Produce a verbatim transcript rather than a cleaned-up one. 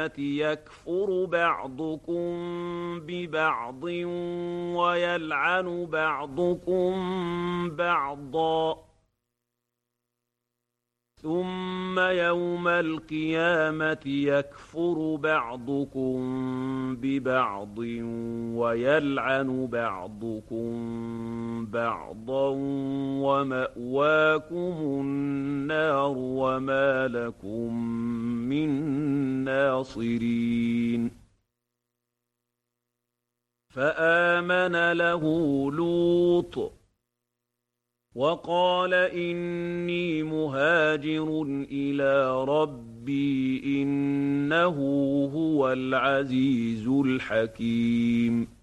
يكفر بعضكم ببعض ويلعن بعضكم بعضا ثم يوم القيامة يكفر بعضكم ببعض ويلعن بعضكم بعضا ومأواكم النار وما لكم من ناصرين فآمن له لوط وقال إني مهاجر إلى ربي إنه هو العزيز الحكيم